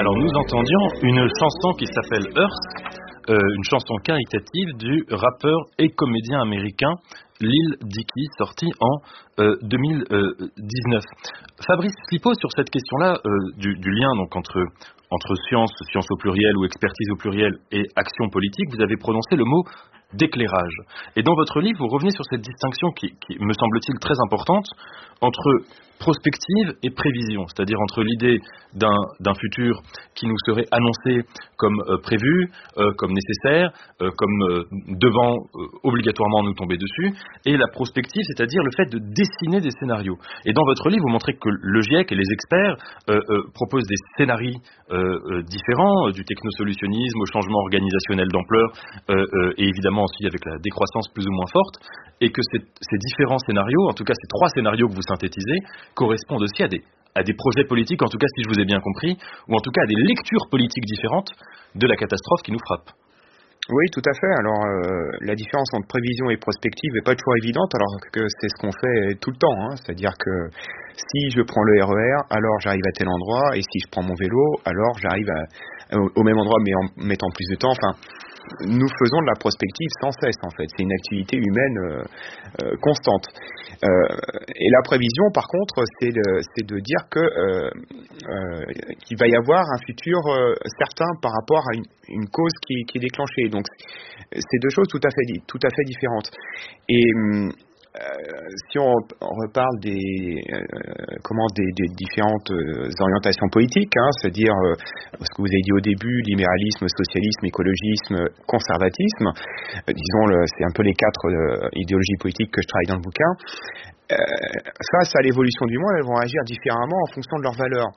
Alors nous entendions une chanson qui s'appelle Earth, une chanson caritative du rappeur et comédien américain Lil Dicky, sorti en 2019. Fabrice Flippo, sur cette question-là du lien donc entre science au pluriel ou expertise au pluriel et action politique, vous avez prononcé le mot d'éclairage. Et dans votre livre, vous revenez sur cette distinction qui me semble-t-il très importante entre prospective et prévision, c'est-à-dire entre l'idée d'un futur qui nous serait annoncé comme prévu, comme nécessaire, comme devant obligatoirement nous tomber dessus, et la prospective, c'est-à-dire le fait de dessiner des scénarios. Et dans votre livre, vous montrez que le GIEC et les experts proposent des scénarios différents, du technosolutionnisme au changement organisationnel d'ampleur, et évidemment aussi avec la décroissance plus ou moins forte, et que ces différents scénarios, en tout cas ces 3 scénarios que vous synthétisez, correspondent aussi à des projets politiques, en tout cas si je vous ai bien compris, ou en tout cas à des lectures politiques différentes de la catastrophe qui nous frappe. Oui, tout à fait. Alors, la différence entre prévision et prospective n'est pas toujours évidente, alors que c'est ce qu'on fait tout le temps. C'est-à-dire que si je prends le RER, alors j'arrive à tel endroit, et si je prends mon vélo, alors j'arrive au même endroit, mais en mettant plus de temps. Enfin, nous faisons de la prospective sans cesse, en fait. C'est une activité humaine constante. Et la prévision, par contre, c'est de dire qu'il va y avoir un futur certain par rapport à une cause qui est déclenchée. Donc, c'est 2 choses tout à fait différentes. Et si on reparle des différentes orientations politiques, c'est-à-dire ce que vous avez dit au début, libéralisme, socialisme, écologisme, conservatisme, disons c'est un peu les 4 idéologies politiques que je travaille dans le bouquin. Face à l'évolution du monde, elles vont agir différemment en fonction de leurs valeurs.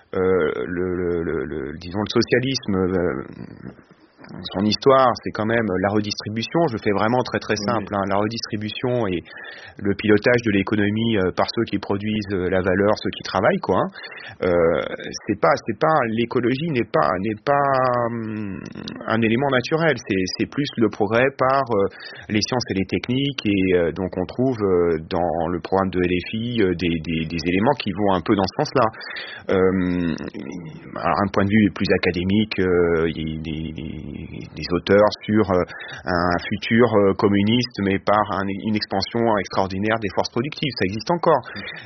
Disons le socialisme, son histoire, c'est quand même la redistribution. Je fais vraiment très très simple. La redistribution et le pilotage de l'économie par ceux qui produisent la valeur, ceux qui travaillent, quoi. C'est pas l'écologie n'est pas un élément naturel. C'est plus le progrès par les sciences et les techniques. Et donc on trouve dans le programme de LFI des éléments qui vont un peu dans ce sens-là. Alors un point de vue plus académique, des auteurs sur un futur communiste, mais par une expansion extraordinaire des forces productives. Ça existe encore.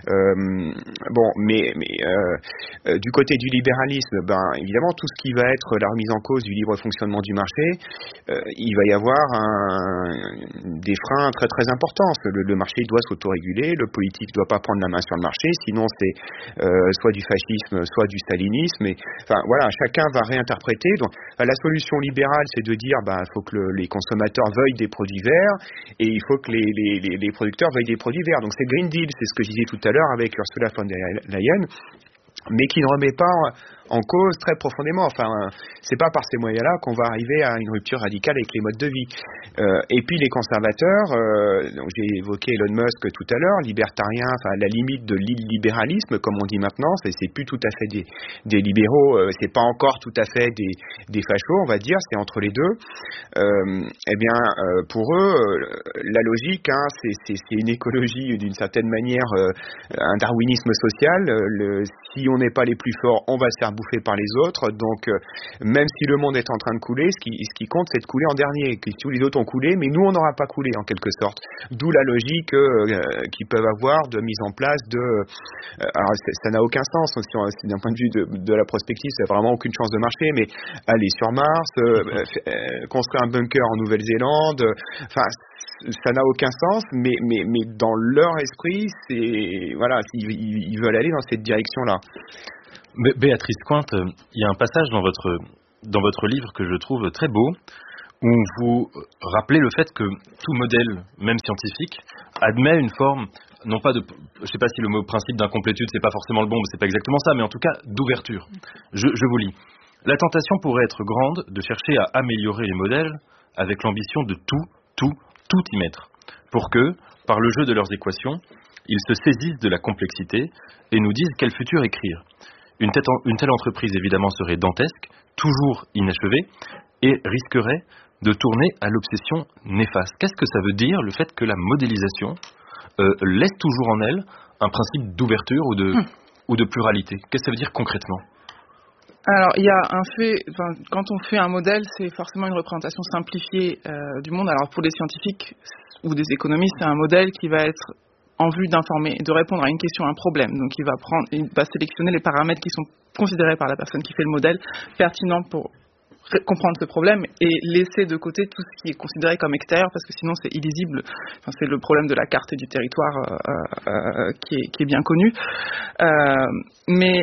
Du côté du libéralisme, évidemment, tout ce qui va être la remise en cause du libre fonctionnement du marché, il va y avoir des freins très très importants. Le marché doit s'autoréguler, le politique ne doit pas prendre la main sur le marché, sinon c'est soit du fascisme, soit du stalinisme. Et, enfin, voilà, chacun va réinterpréter. Donc, la solution libérale, c'est de dire il faut que les consommateurs veuillent des produits verts et il faut que les producteurs veuillent des produits verts. Donc c'est Green Deal, c'est ce que je disais tout à l'heure avec Ursula von der Leyen, mais qui ne remet pas en cause très profondément. Enfin, c'est pas par ces moyens-là qu'on va arriver à une rupture radicale avec les modes de vie. Et puis les conservateurs, donc j'ai évoqué Elon Musk tout à l'heure, libertarien, enfin la limite de l'illibéralisme, comme on dit maintenant, c'est plus tout à fait des libéraux, c'est pas encore tout à fait des fachos, on va dire, c'est entre les deux. Pour eux, la logique, c'est une écologie d'une certaine manière, un darwinisme social. Si on n'est pas les plus forts, on va se faire bouffer par les autres. Donc, même si le monde est en train de couler, ce qui compte, c'est de couler en dernier. Que tous les autres ont coulé, mais nous, on n'aura pas coulé en quelque sorte. D'où la logique qu'ils peuvent avoir de mise en place alors, ça n'a aucun sens. Si d'un point de vue de la prospective, ça n'a vraiment aucune chance de marcher. Mais aller sur Mars, construire un bunker en Nouvelle-Zélande, enfin. Ça n'a aucun sens, mais dans leur esprit, ils veulent aller dans cette direction-là. Béatrice Cointe, il y a un passage dans votre livre que je trouve très beau, où vous rappelez le fait que tout modèle, même scientifique, admet une forme, non pas de, je ne sais pas si le mot principe d'incomplétude, c'est pas forcément le bon, mais c'est pas exactement ça, mais en tout cas d'ouverture. Je vous lis. La tentation pourrait être grande de chercher à améliorer les modèles avec l'ambition de tout y mettre, pour que, par le jeu de leurs équations, ils se saisissent de la complexité et nous disent quel futur écrire. Une telle entreprise, évidemment, serait dantesque, toujours inachevée, et risquerait de tourner à l'obsession néfaste. Qu'est-ce que ça veut dire, le fait que la modélisation laisse toujours en elle un principe d'ouverture ou de pluralité? Qu'est-ce que ça veut dire concrètement? Alors, il y a un fait, quand on fait un modèle, c'est forcément une représentation simplifiée du monde. Alors, pour des scientifiques ou des économistes, c'est un modèle qui va être en vue d'informer, de répondre à une question, à un problème. Donc, il va sélectionner les paramètres qui sont considérés par la personne qui fait le modèle pertinents pour comprendre ce problème et laisser de côté tout ce qui est considéré comme extérieur parce que sinon c'est illisible. C'est le problème de la carte et du territoire qui est bien connu. Mais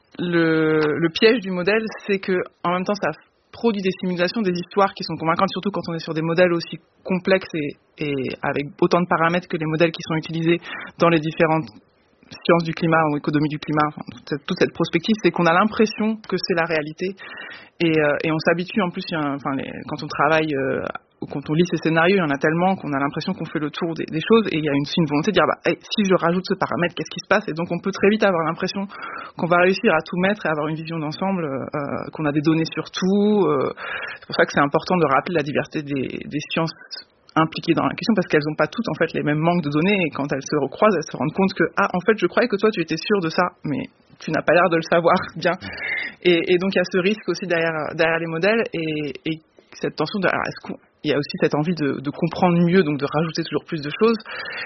le piège du modèle, c'est que en même temps ça produit des simulations, des histoires qui sont convaincantes, surtout quand on est sur des modèles aussi complexes et avec autant de paramètres que les modèles qui sont utilisés dans les différentes sciences du climat ou économie du climat, toute cette prospective, c'est qu'on a l'impression que c'est la réalité et on s'habitue en plus, quand on travaille ou quand on lit ces scénarios, il y en a tellement qu'on a l'impression qu'on fait le tour des choses et il y a une volonté de dire si je rajoute ce paramètre, qu'est-ce qui se passe? Et donc on peut très vite avoir l'impression qu'on va réussir à tout mettre et avoir une vision d'ensemble, qu'on a des données sur tout. C'est pour ça que c'est important de rappeler la diversité des sciences impliquées dans la question parce qu'elles n'ont pas toutes en fait les mêmes manques de données et quand elles se recroisent, elles se rendent compte que en fait je croyais que toi tu étais sûr de ça, mais tu n'as pas l'air de le savoir bien. Et donc il y a ce risque aussi derrière les modèles et cette tension de il y a aussi cette envie de comprendre mieux, donc de rajouter toujours plus de choses.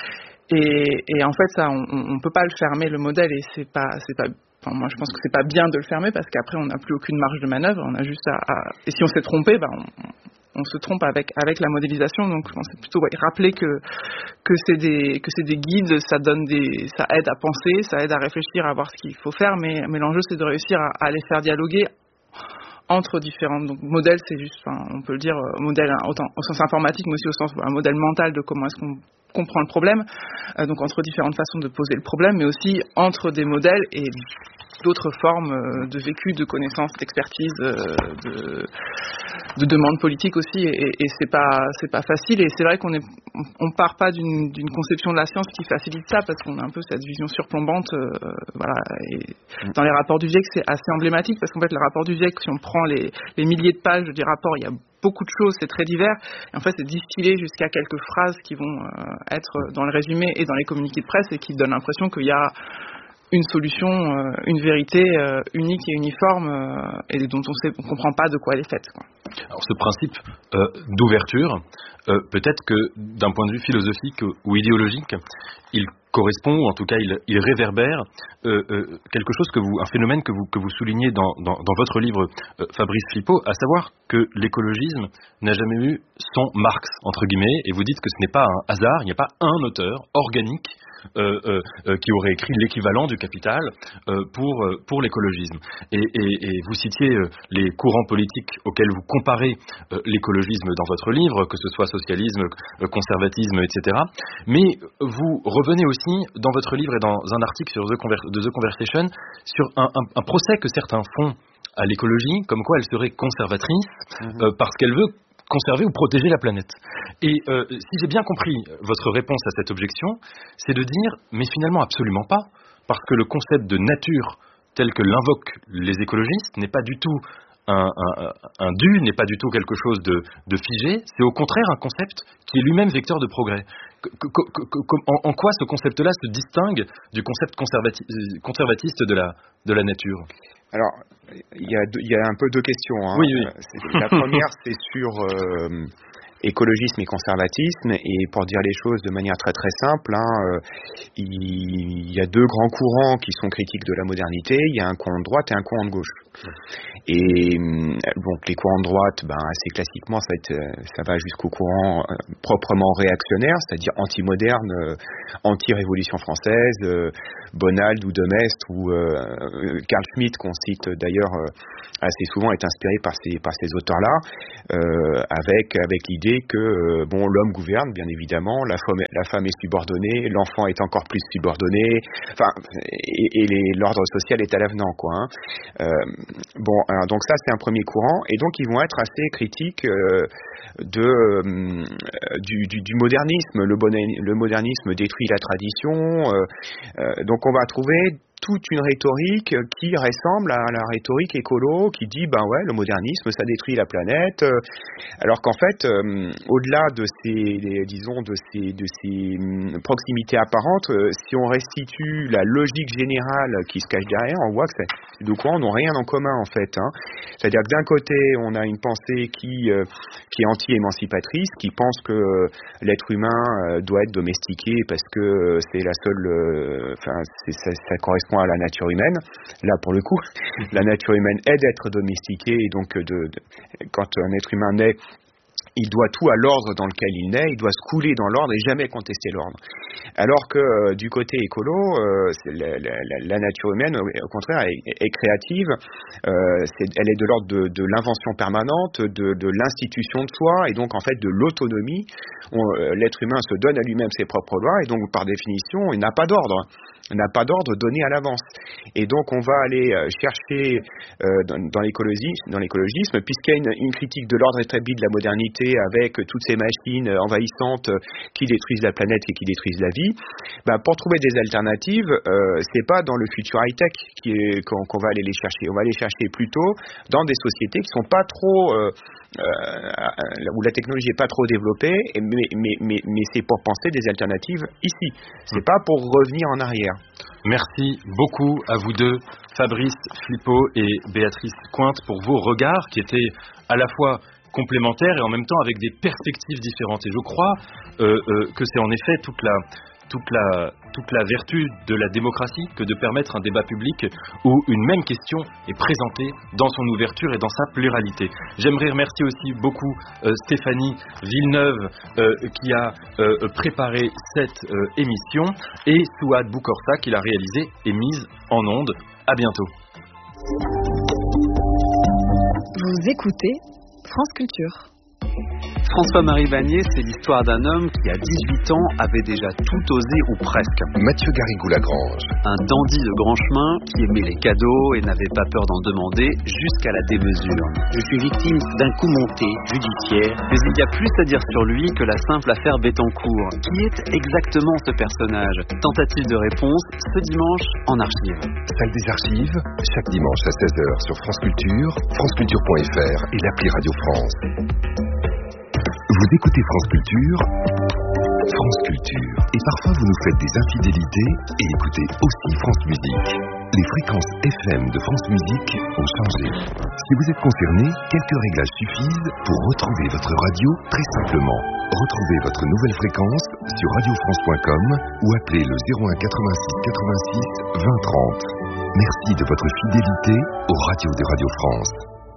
Et en fait, ça, on peut pas le fermer le modèle, et c'est pas. Moi, je pense que c'est pas bien de le fermer parce qu'après, on n'a plus aucune marge de manœuvre. On a juste et si on s'est trompé, on se trompe avec la modélisation. Donc, je pense plutôt rappeler que c'est des guides, ça aide à penser, ça aide à réfléchir, à voir ce qu'il faut faire. Mais l'enjeu, c'est de réussir à les faire dialoguer entre différentes. Donc modèle, c'est juste, on peut le dire, modèle autant au sens informatique, mais aussi au sens un modèle mental de comment est-ce qu'on comprend le problème. Donc entre différentes façons de poser le problème, mais aussi entre des modèles et d'autres formes de vécu, de connaissances, d'expertise, de demandes politiques aussi. Et c'est pas facile. Et c'est vrai qu'on part pas d'une conception de la science qui facilite ça, parce qu'on a un peu cette vision surplombante. Et dans les rapports du GIEC, c'est assez emblématique, parce qu'en fait, le rapport du GIEC, si on prend les milliers de pages du rapport, il y a beaucoup de choses, c'est très divers. Et en fait, c'est distillé jusqu'à quelques phrases qui vont être dans le résumé et dans les communiqués de presse et qui donnent l'impression qu'il y a une solution, une vérité unique et uniforme et dont on ne comprend pas de quoi elle est faite. Alors ce principe d'ouverture, peut-être que d'un point de vue philosophique ou idéologique, il correspond, ou en tout cas il réverbère quelque chose un phénomène que vous soulignez dans votre livre, Fabrice Flippo, à savoir que l'écologisme n'a jamais eu son Marx, entre guillemets, et vous dites que ce n'est pas un hasard, il n'y a pas un auteur organique qui aurait écrit l'équivalent du Capital pour l'écologisme. Et vous citiez les courants politiques auxquels vous comparez l'écologisme dans votre livre, que ce soit socialisme, conservatisme, etc. Mais vous revenez aussi dans votre livre et dans un article sur The Conversation sur un procès que certains font à l'écologie, comme quoi elle serait conservatrice parce qu'elle veut conserver ou protéger la planète. Et si j'ai bien compris votre réponse à cette objection, c'est de dire, mais finalement absolument pas, parce que le concept de nature tel que l'invoquent les écologistes n'est pas du tout un dû, n'est pas du tout quelque chose de figé, c'est au contraire un concept qui est lui-même vecteur de progrès. En quoi ce concept-là se distingue du concept conservatiste de la nature ? Alors, il y a un peu deux questions. Oui. La première, c'est sur écologisme et conservatisme, et pour dire les choses de manière très très simple, il y a deux grands courants qui sont critiques de la modernité. Il y a un courant de droite et un courant de gauche. Et donc les courants de droite, assez classiquement, ça va jusqu'au courant proprement réactionnaire, c'est-à-dire anti-moderne, anti-révolution française, Bonald ou de Maistre ou Carl Schmitt, qu'on cite d'ailleurs assez souvent, est inspiré par ces auteurs-là, avec l'idée que l'homme gouverne, bien évidemment, la femme est subordonnée, l'enfant est encore plus subordonné, et l'ordre social est à l'avenant, quoi. Alors, donc ça, c'est un premier courant, et donc ils vont être assez critiques du modernisme. Le modernisme détruit la tradition, donc on va trouver toute une rhétorique qui ressemble à la rhétorique écolo qui dit le modernisme ça détruit la planète, alors qu'en fait au-delà de ces proximités apparentes, si on restitue la logique générale qui se cache derrière, on voit que ces deux courants n'ont rien en commun en fait. C'est-à-dire que d'un côté on a une pensée qui est anti-émancipatrice, qui pense que l'être humain doit être domestiqué parce que c'est la seule, ça correspond à la nature humaine. Là, pour le coup, la nature humaine est d'être domestiquée, et donc quand un être humain naît, il doit tout à l'ordre dans lequel il naît, il doit se couler dans l'ordre et jamais contester l'ordre. Alors que du côté écolo, la nature humaine, au contraire, est créative, elle est de l'ordre de l'invention permanente, de l'institution de soi, et donc en fait de l'autonomie. L'être humain se donne à lui-même ses propres lois, et donc par définition, il n'a pas d'ordre. N'a pas d'ordre donné à l'avance. Et donc on va aller chercher dans l'écologisme, puisqu'il y a une critique de l'ordre établi de la modernité avec toutes ces machines envahissantes qui détruisent la planète et qui détruisent la vie, pour trouver des alternatives, c'est pas dans le futur high-tech qu'on va aller les chercher. On va les chercher plutôt dans des sociétés qui sont pas trop où la technologie n'est pas trop développée, mais c'est pour penser des alternatives ici. C'est pas pour revenir en arrière. Merci beaucoup à vous deux, Fabrice Flippo et Béatrice Cointe, pour vos regards qui étaient à la fois complémentaires et en même temps avec des perspectives différentes. Et je crois que c'est en effet toute la vertu de la démocratie que de permettre un débat public où une même question est présentée dans son ouverture et dans sa pluralité. J'aimerais remercier aussi beaucoup Stéphanie Villeneuve qui a préparé cette émission, et Souad Boukorsa qui l'a réalisée et mise en onde. À bientôt. Vous écoutez France Culture. François-Marie Vanier, c'est l'histoire d'un homme qui, à 18 ans, avait déjà tout osé ou presque. Mathieu Garrigou-Lagrange. Un dandy de grand chemin qui aimait les cadeaux et n'avait pas peur d'en demander jusqu'à la démesure. Je suis victime d'un coup monté judiciaire. Mais il y a plus à dire sur lui que la simple affaire Bettencourt. Qui est exactement ce personnage? Tentative de réponse ce dimanche en archive. Salle des archives, chaque dimanche à 16h sur France Culture, franceculture.fr et l'appli Radio France. Vous écoutez France Culture, et parfois vous nous faites des infidélités et écoutez aussi France Musique. Les fréquences FM de France Musique ont changé. Si vous êtes concerné, quelques réglages suffisent pour retrouver votre radio très simplement. Retrouvez votre nouvelle fréquence sur radiofrance.com ou appelez le 01 86 86 20 30. Merci de votre fidélité aux radios de Radio France.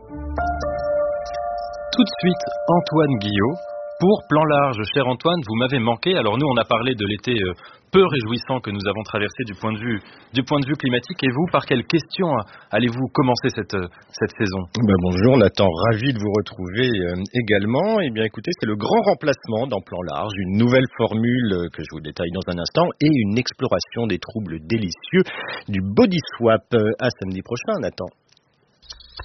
Tout de suite, Antoine Guillot pour Plan Large. Cher Antoine, vous m'avez manqué. Alors nous, on a parlé de l'été peu réjouissant que nous avons traversé du point de vue climatique. Et vous, par quelle question allez-vous commencer cette saison? Bonjour Nathan, ravi de vous retrouver également. Eh bien écoutez, c'est le grand remplacement dans Plan Large, une nouvelle formule que je vous détaille dans un instant et une exploration des troubles délicieux du body swap. À samedi prochain, Nathan.